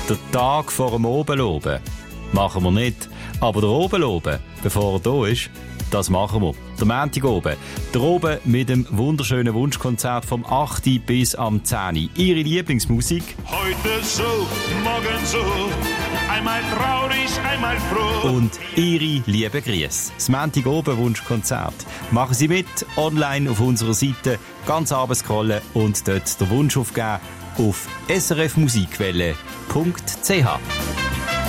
Der Tag vor dem Obenloben. Machen wir nicht. Aber der Obenloben, bevor er da ist, das machen wir. Der Montag oben. Der oben mit dem wunderschönen Wunschkonzert vom 8. bis am 10. Ihre Lieblingsmusik. Heute so, morgen so, einmal traurig, einmal froh. Und Ihre lieben Grüße. Das Montag oben Wunschkonzert. Machen Sie mit, online auf unserer Seite, ganz runter scrollen und dort den Wunsch aufgeben auf srfmusikwelle.ch.